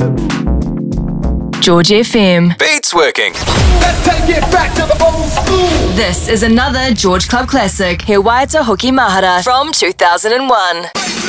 George FM. Beats working. Let's take it back to the old school. This is another George Club classic, He Waita Hoki Mahara from 2001.